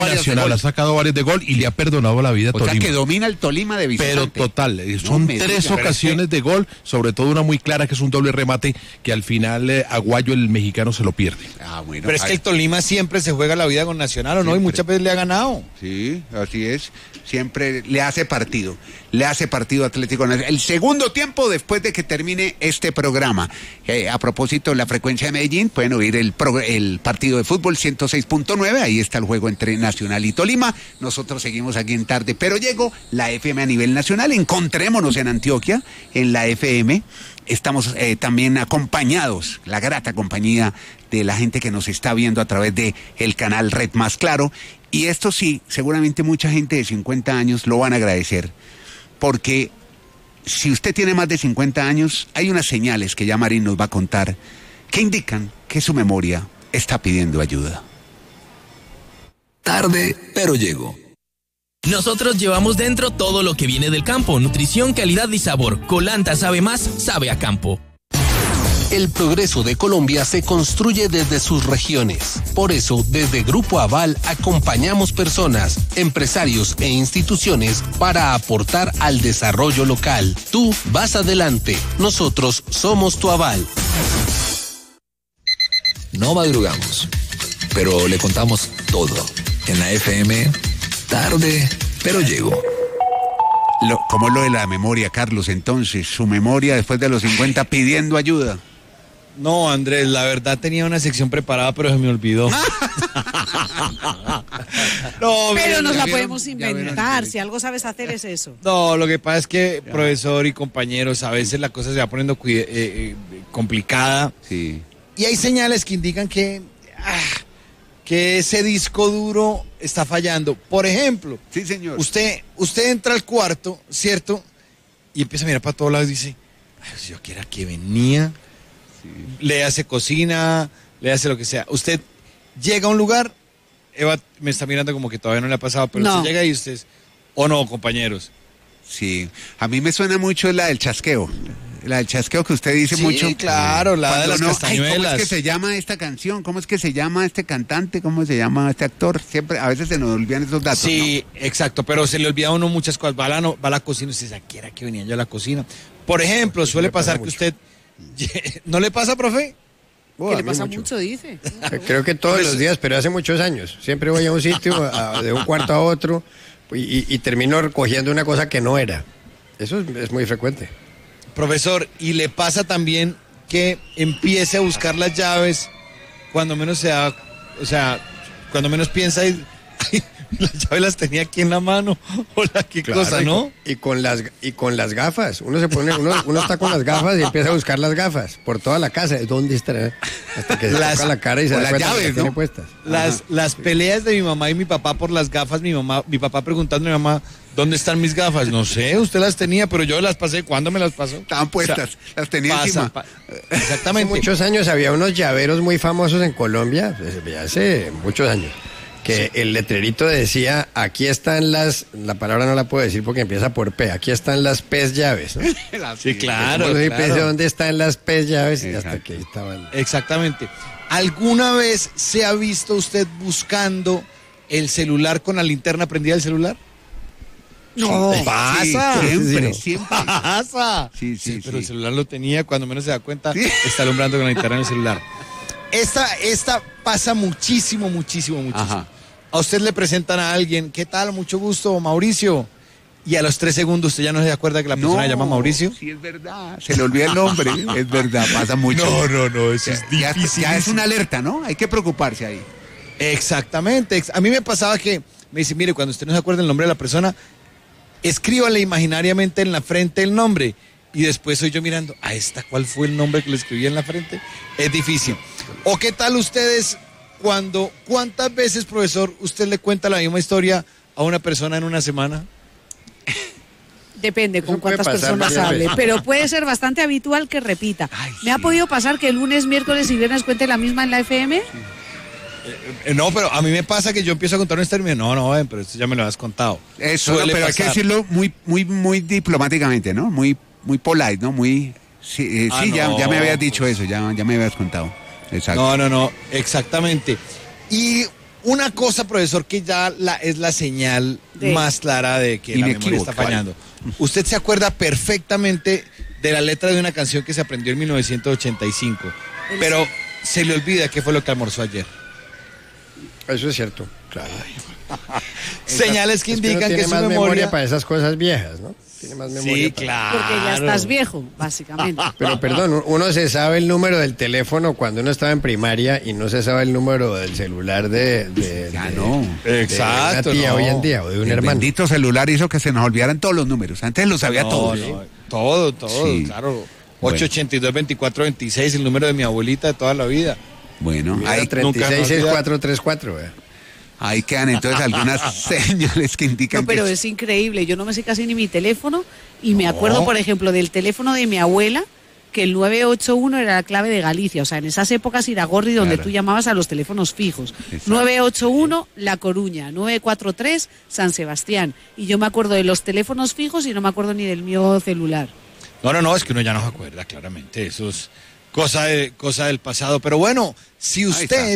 Nacional ha sacado varios de gol y le ha perdonado la vida a Tolima. O sea, que domina el Tolima de visitante. Pero total, son tres ocasiones de gol, sobre todo una muy clara que es un doble remate que al final Aguayo, el mexicano, se lo pierde. Bueno, pero es que el Tolima siempre se juega la vida con Nacional, ¿o no? Y muchas veces le ha ganado. Sí, así es. Siempre le hace partido Atlético Nacional. El segundo tiempo después de que termine este programa. A propósito, la frecuencia de Medellín, pueden oír el partido de fútbol 106.9, ahí está el juego entre Nacional y Tolima. Nosotros seguimos aquí en Tarde Pero Llego, la FM a nivel nacional. Encontrémonos en Antioquia, en la FM. Estamos también acompañados, la grata compañía de la gente que nos está viendo a través de el canal Red Más Claro. Y esto sí, seguramente mucha gente de 50 años lo van a agradecer, porque si usted tiene más de 50 años, hay unas señales que ya Marín nos va a contar que indican que su memoria está pidiendo ayuda. Tarde, pero llego. Nosotros llevamos dentro todo lo que viene del campo: nutrición, calidad y sabor. Colanta sabe más, sabe a campo. El progreso de Colombia se construye desde sus regiones. Por eso, desde Grupo Aval acompañamos personas, empresarios e instituciones para aportar al desarrollo local. Tú vas adelante, nosotros somos tu aval. No madrugamos, pero le contamos todo. En la FM, Tarde, pero llego. ¿Cómo es lo de la memoria, Carlos? Entonces, su memoria después de los 50 pidiendo ayuda. No, Andrés, la verdad tenía una sección preparada, pero se me olvidó. No, pero nos la podemos inventar. Si algo sabes hacer es eso. No, lo que pasa es que, profesor y compañeros, a veces la cosa se va poniendo complicada. Sí. Y hay señales que indican que ese disco duro está fallando. Por ejemplo, sí, señor. Usted entra al cuarto, ¿cierto? Y empieza a mirar para todos lados y dice, si yo quiera que venía. Sí. Le hace cocina, le hace lo que sea. Usted llega a un lugar, Eva me está mirando como que todavía no le ha pasado, pero usted llega y usted, ¿o no, compañeros? Sí, a mí me suena mucho la del chasqueo. La del chasqueo que usted dice mucho. Sí, claro, la de las castañuelas. ¿Cómo es que se llama esta canción? ¿Cómo es que se llama este cantante? ¿Cómo se llama este actor? Siempre, a veces se nos olvidan esos datos. Sí, ¿no? Exacto, pero se le olvida a uno muchas cosas. Va a la cocina y usted dice, ¿quiera que venía yo a la cocina? Por ejemplo, suele pasar que usted... ¿No le pasa, profe? ¿Qué le pasa mucho, dice? Creo que todos los días, pero hace muchos años. Siempre voy a un sitio, de un cuarto a otro, y termino recogiendo una cosa que no era. Eso es muy frecuente. Profesor, ¿y le pasa también que empiece a buscar las llaves cuando menos se da, o sea, cuando menos piensa y las llaves las tenía aquí en la mano? Hola, qué claro, cosa, ¿no? Y con las gafas. Uno está con las gafas y empieza a buscar las gafas por toda la casa. ¿Dónde estará? Hasta que se toca la cara y se da cuenta llaves, que ¿no? Tiene puestas. Las peleas de mi mamá y mi papá por las gafas, mi papá preguntando a mi mamá, ¿dónde están mis gafas? No sé, usted las tenía, pero yo las pasé. ¿Cuándo me las pasó? Estaban puestas, o sea, las tenía encima. Exactamente. Hace muchos años había unos llaveros muy famosos en Colombia, hace muchos años, que el letrerito decía, aquí están la palabra no la puedo decir porque empieza por P, aquí están las pez llaves, ¿no? Sí, claro. ¿Dónde están las pez llaves? Y hasta que estaban. Exactamente. ¿Alguna vez se ha visto usted buscando el celular con la linterna prendida del celular? No, pasa. Siempre. Pasa. Sí, pero el celular lo tenía, cuando menos se da cuenta, está alumbrando con la linterna en el celular. Esta pasa muchísimo. Ajá. A usted le presentan a alguien, ¿qué tal? Mucho gusto, Mauricio. Y a los 3 segundos usted ya no se acuerda que la persona se llama Mauricio. Sí, es verdad. Se le olvida el nombre. Es verdad, pasa mucho. No, eso es difícil. Ya es una alerta, ¿no? Hay que preocuparse ahí. Exactamente. A mí me pasaba que me dice, mire, cuando usted no se acuerda el nombre de la persona, escríbale imaginariamente en la frente el nombre. Y después soy yo mirando, ¿a esta cuál fue el nombre que le escribí en la frente? Es difícil. ¿O qué tal ustedes cuántas veces, profesor, usted le cuenta la misma historia a una persona en una semana? Depende con cuántas personas hable, pero puede ser bastante habitual que repita. ¿Me ha podido pasar que el lunes, miércoles y viernes cuente la misma en la FM? No, pero a mí me pasa que yo empiezo a contar una historia y me digo, no, pero esto ya me lo has contado. Eso, pero hay que decirlo muy diplomáticamente, ¿no? Muy polite, ¿no? Ya me habías dicho eso, ya me habías contado. Exacto. No, exactamente. Y Una cosa, profesor, que ya es la señal más clara de que la memoria está fallando. Usted se acuerda perfectamente de la letra de una canción que se aprendió en 1985, pero se le olvida qué fue lo que almorzó ayer. Eso es cierto, claro. Señales que indican que tiene su más memoria para esas cosas viejas, ¿no? Tiene más memoria. Sí, claro. Porque ya estás viejo, básicamente. Pero perdón, uno se sabe el número del teléfono cuando uno estaba en primaria y no se sabe el número del celular de Exacto, una tía hoy en día o de un El hermano. bendito celular hizo que se nos olvidaran todos los números. Antes lo sabía todo. Todo, Sí. claro. Bueno. 882-2426, el número de mi abuelita de toda la vida. Bueno, Mira, ahí, 366434, ahí quedan entonces algunas señales que indican No, pero que... es increíble. Yo no me sé casi ni mi teléfono y me acuerdo, por ejemplo, del teléfono de mi abuela, que el 981 era la clave de Galicia. O sea, en esas épocas Iragorri, donde tú llamabas a los teléfonos fijos. Exacto. 981 La Coruña, 943 San Sebastián. Y yo me acuerdo de los teléfonos fijos y no me acuerdo ni del mío celular. No, es que uno ya no se acuerda, claramente. Eso es cosa del pasado. Pero bueno, si usted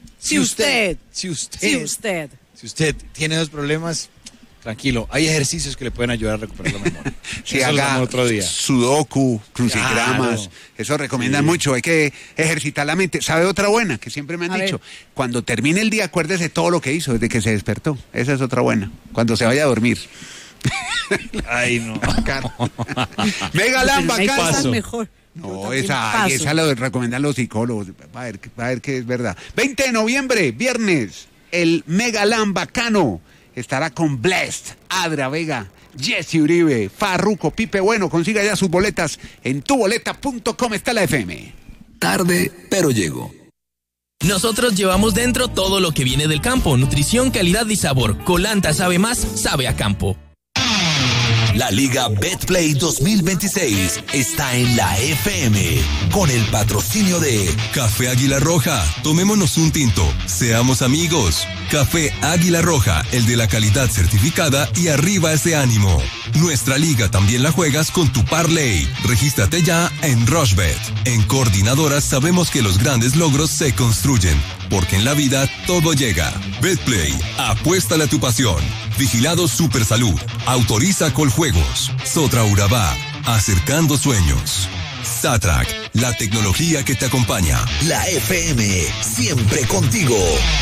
tiene dos problemas, tranquilo. Hay ejercicios que le pueden ayudar a recuperar la memoria. Si Eso lo haga hacemos otro día. sudoku, crucigramas, Claro. eso recomiendan mucho, hay que ejercitar la mente. ¿Sabe otra buena que siempre me han A dicho? ver. Cuando termine el día, acuérdese todo lo que hizo desde que se despertó. Esa es otra buena. Cuando se vaya a dormir. Ay, no. Mega Lamba, Hay cosas caso. mejor. Yo No, también esa paso. lo recomiendan los psicólogos. Va a ver que es verdad. 20 de noviembre, viernes, el Mega Lamba Cano estará con Blessed, Adra Vega, Jesse Uribe, Farruko, Pipe Bueno. Consiga ya sus boletas en tuboleta.com. Está la FM. Tarde, pero llego. Nosotros llevamos dentro todo lo que viene del campo. Nutrición, calidad y sabor. Colanta sabe más, sabe a campo. La Liga Betplay 2026 está en la FM con el patrocinio de Café Águila Roja. Tomémonos un tinto. Seamos amigos. Café Águila Roja, el de la calidad certificada y arriba ese ánimo. Nuestra liga también la juegas con tu parlay. Regístrate ya en Rushbet. En Coordinadoras sabemos que los grandes logros se construyen, porque en la vida todo llega. Betplay, apuéstale a tu pasión. Vigilado Supersalud. Autoriza Coljuegos. Sotra Urabá. Acercando sueños. Satrac, la tecnología que te acompaña. La FM, siempre contigo.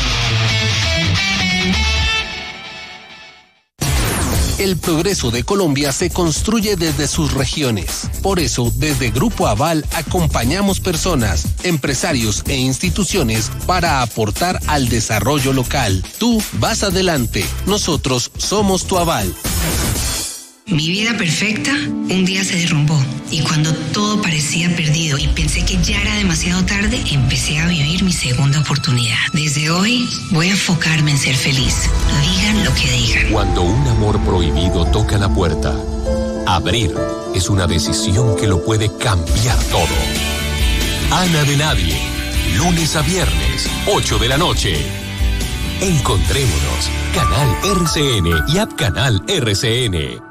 El progreso de Colombia se construye desde sus regiones. Por eso, desde Grupo Aval acompañamos personas, empresarios e instituciones para aportar al desarrollo local. Tú vas adelante, nosotros somos tu aval. Mi vida perfecta un día se derrumbó y cuando todo parecía perdido y pensé que ya era demasiado tarde, empecé a vivir mi segunda oportunidad. Desde hoy voy a enfocarme en ser feliz, digan lo que digan. Cuando un amor prohibido toca la puerta, abrir es una decisión que lo puede cambiar todo. Ana de Nadie, lunes a viernes, 8 de la noche. Encontrémonos, Canal RCN y App Canal RCN.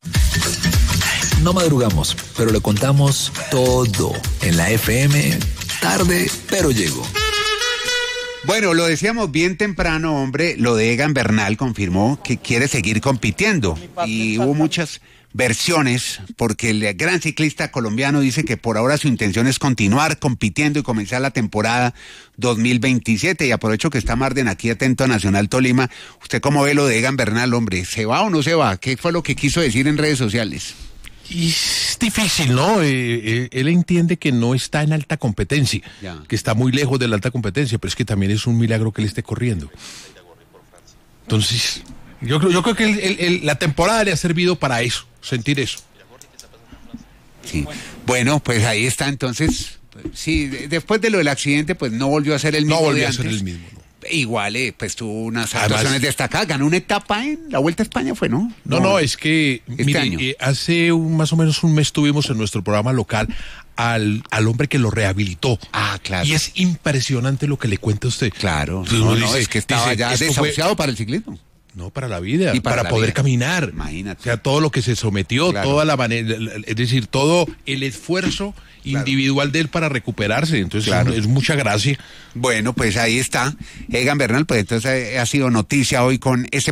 No madrugamos, pero le contamos todo en la FM. Tarde, pero llego. Bueno, lo decíamos bien temprano, hombre, lo de Egan Bernal confirmó que quiere seguir compitiendo y hubo muchas versiones porque el gran ciclista colombiano dice que por ahora su intención es continuar compitiendo y comenzar la temporada 2027 y aprovecho que está Marden aquí atento a Nacional Tolima. ¿Usted cómo ve lo de Egan Bernal, hombre? ¿Se va o no se va? ¿Qué fue lo que quiso decir en redes sociales? Y es difícil, ¿no? Él entiende que no está en alta competencia, que está muy lejos de la alta competencia, pero es que también es un milagro que él esté corriendo. Entonces, yo creo que la temporada le ha servido para eso, sentir eso. Sí. Bueno, pues ahí está entonces. Sí, después de lo del accidente, pues no volvió a ser el mismo. No volvió de a ser antes. el mismo. ¿No? Igual, pues tuvo unas actuaciones destacadas, ganó una etapa en la Vuelta a España, ¿fue, no? No, es que, mire, hace más o menos un mes tuvimos en nuestro programa local al hombre que lo rehabilitó. Ah, claro. Y es impresionante lo que le cuenta a usted. Claro, Entonces, es que estaba ya desahuciado para el ciclismo. No, para la vida, Y para la poder vida. caminar. Imagínate. O sea, todo lo que se sometió, Claro. toda la manera, es decir, todo el esfuerzo individual de él para recuperarse. Entonces, Claro. es mucha gracia. Bueno, pues ahí está. Egan Bernal, pues entonces ha sido noticia hoy con ese